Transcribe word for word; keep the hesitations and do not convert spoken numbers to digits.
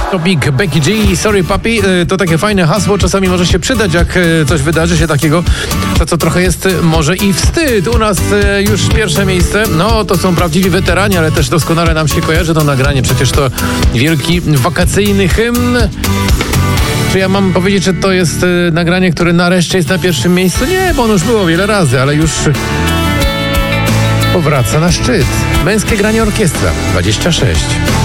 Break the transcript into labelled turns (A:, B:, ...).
A: Topik Becky G, Sorry Papi, to takie fajne hasło, czasami może się przydać, jak coś wydarzy się takiego, to co trochę jest może i wstyd. U nas już pierwsze miejsce, no to są prawdziwi weterani, ale też doskonale nam się kojarzy to nagranie, przecież to wielki wakacyjny hymn. Czy ja mam powiedzieć, że to jest nagranie, które nareszcie jest na pierwszym miejscu? Nie, bo ono już było wiele razy, ale już powraca na szczyt. Męskie granie orkiestra dwadzieścia sześć.